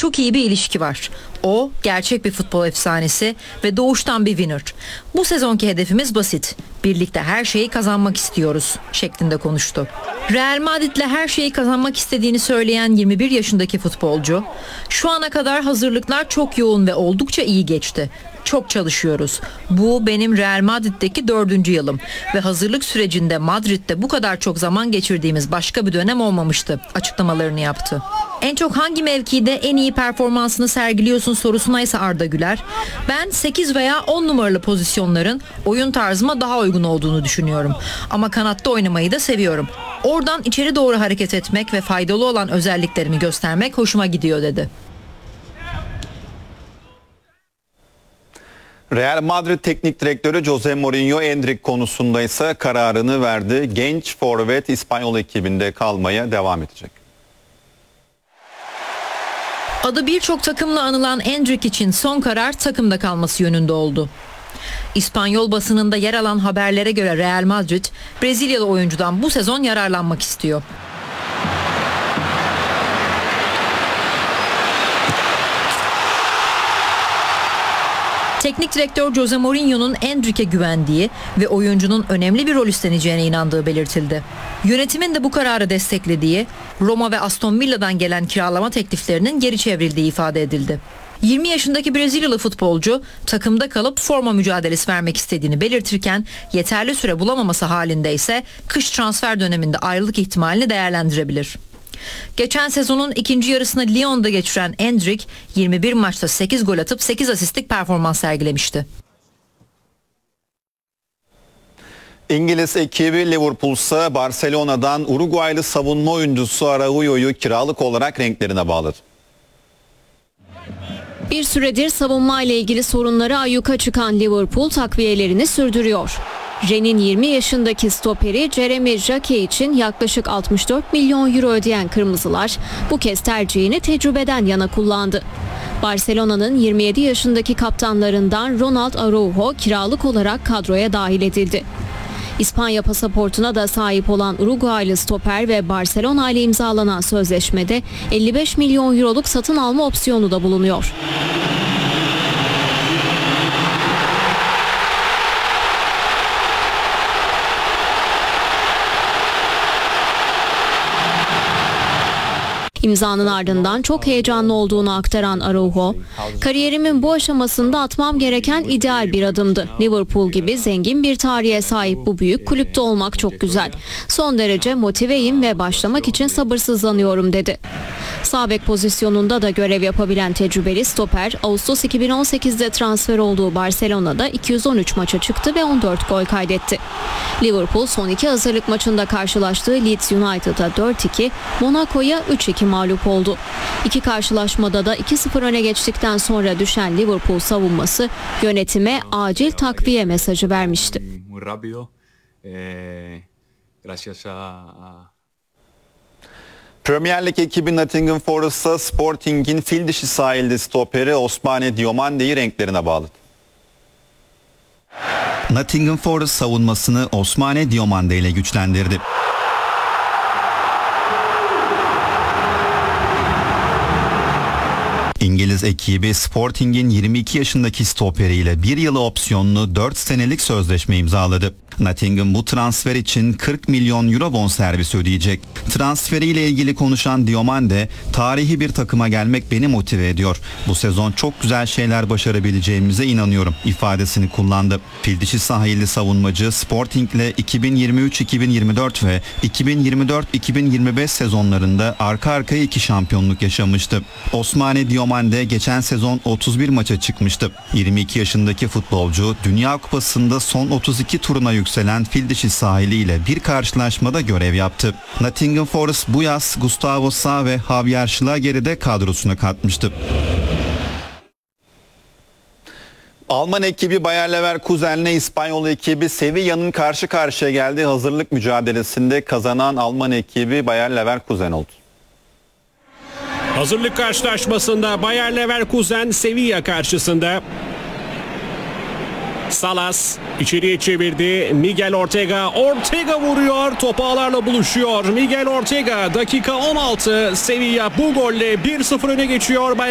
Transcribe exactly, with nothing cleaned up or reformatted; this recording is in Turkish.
çok iyi bir ilişki var. O gerçek bir futbol efsanesi ve doğuştan bir winner. Bu sezonki hedefimiz basit. Birlikte her şeyi kazanmak istiyoruz şeklinde konuştu. Real Madrid'le her şeyi kazanmak istediğini söyleyen yirmi bir yaşındaki futbolcu, "Şu ana kadar hazırlıklar çok yoğun ve oldukça iyi geçti. Çok çalışıyoruz. Bu benim Real Madrid'deki dördüncü yılım ve hazırlık sürecinde Madrid'de bu kadar çok zaman geçirdiğimiz başka bir dönem olmamıştı" açıklamalarını yaptı. En çok hangi mevkide en iyi performansını sergiliyorsun sorusuna ise Arda Güler, "Ben sekiz veya on numaralı pozisyonların oyun tarzıma daha uygun olduğunu düşünüyorum. Ama kanatta oynamayı da seviyorum. Oradan içeri doğru hareket etmek ve faydalı olan özelliklerimi göstermek hoşuma gidiyor" dedi. Real Madrid Teknik Direktörü Jose Mourinho Endrick konusunda ise kararını verdi. Genç forvet İspanyol ekibinde kalmaya devam edecek. Adı birçok takımla anılan Endrick için son karar takımda kalması yönünde oldu. İspanyol basınında yer alan haberlere göre Real Madrid, Brezilyalı oyuncudan bu sezon yararlanmak istiyor. Teknik direktör Jose Mourinho'nun Endrick'e güvendiği ve oyuncunun önemli bir rol üstleneceğine inandığı belirtildi. Yönetimin de bu kararı desteklediği, Roma ve Aston Villa'dan gelen kiralama tekliflerinin geri çevrildiği ifade edildi. yirmi yaşındaki Brezilyalı futbolcu takımda kalıp forma mücadelesi vermek istediğini belirtirken yeterli süre bulamaması halinde ise kış transfer döneminde ayrılık ihtimalini değerlendirebilir. Geçen sezonun ikinci yarısını Lyon'da geçiren Endrick yirmi bir maçta sekiz gol atıp sekiz asistlik performans sergilemişti. İngiliz ekibi Liverpool ise Barcelona'dan Uruguaylı savunma oyuncusu Araujo'yu kiralık olarak renklerine bağladı. Bir süredir savunma ile ilgili sorunları ayyuka çıkan Liverpool takviyelerini sürdürüyor. Rennes'in yirmi yaşındaki stoperi Jeremy Jacquet için yaklaşık altmış dört milyon euro ödeyen Kırmızılar bu kez tercihini tecrübeden yana kullandı. Barcelona'nın yirmi yedi yaşındaki kaptanlarından Ronald Araujo kiralık olarak kadroya dahil edildi. İspanya pasaportuna da sahip olan Uruguaylı stoper ve Barcelona ile imzalanan sözleşmede elli beş milyon euroluk satın alma opsiyonu da bulunuyor. İmzanın ardından çok heyecanlı olduğunu aktaran Araujo, "Kariyerimin bu aşamasında atmam gereken ideal bir adımdı. Liverpool gibi zengin bir tarihe sahip bu büyük kulüpte olmak çok güzel. Son derece motiveyim ve başlamak için sabırsızlanıyorum" dedi. Sağ bek pozisyonunda da görev yapabilen tecrübeli stoper, Ağustos iki bin on sekizde transfer olduğu Barcelona'da iki yüz on üç maça çıktı ve on dört gol kaydetti. Liverpool son iki hazırlık maçında karşılaştığı Leeds United'a dört iki, Monaco'ya üç iki mağlup oldu. İki karşılaşmada da iki sıfır öne geçtikten sonra düşen Liverpool savunması yönetime acil takviye mesajı vermişti. Premier Lig ekibi Nottingham Forest'ta Sporting'in fil dişi sahilde stoperi Ousmane Diomande'yi renklerine bağladı. Nottingham Forest savunmasını Ousmane Diomande ile güçlendirdi. İngiliz ekibi Sporting'in yirmi iki yaşındaki stoperiyle bir yılı opsiyonlu dört senelik sözleşme imzaladı. Nottingham bu transfer için kırk milyon euro bonservis ödeyecek. Transferiyle ilgili konuşan Diomande, "Tarihi bir takıma gelmek beni motive ediyor. Bu sezon çok güzel şeyler başarabileceğimize inanıyorum" ifadesini kullandı. Fildişi sahilli savunmacı Sporting'le iki bin yirmi üç iki bin yirmi dört ve iki bin yirmi dört iki bin yirmi beş sezonlarında arka arkaya iki şampiyonluk yaşamıştı. Ousmane Diomande geçen sezon otuz bir maça çıkmıştı. yirmi iki yaşındaki futbolcu Dünya Kupası'nda son otuz iki turuna yükselen fildişi sahiliyle bir karşılaşmada görev yaptı. Nottingham Forest bu yaz Gustavo Sa ve Javier Schlager'i de kadrosuna katmıştı. Alman ekibi Bayer Leverkusen'le İspanyol ekibi Sevilla'nın karşı karşıya geldiği hazırlık mücadelesinde kazanan Alman ekibi Bayer Leverkusen oldu. Hazırlık karşılaşmasında Bayer Leverkusen Sevilla karşısında. Salas içeriye çevirdi. Miguel Ortega. Ortega vuruyor. Top ağlarla buluşuyor. Miguel Ortega dakika on altı. Sevilla bu golle bir sıfır öne geçiyor.